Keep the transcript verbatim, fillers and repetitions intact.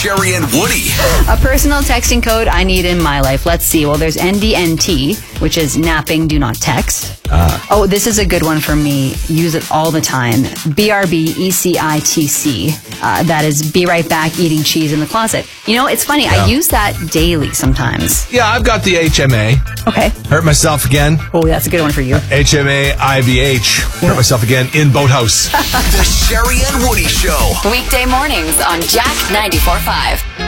Sherry and Woody. A personal texting code I need in my life. Let's see. Well, there's N D N T, which is napping, do not text. Ah. Oh, this is a good one for me. Use it all the time. B R B E C I T C. Uh, that is be right back eating cheese in the closet. You know, it's funny. Yeah. I use that daily sometimes. Yeah, I've got the H M A. Okay. Hurt myself again. Oh, that's a good one for you. H M A I V H. Hurt myself again in Boathouse. The Sherry and Woody Show. Weekday mornings on Jack ninety-four point five.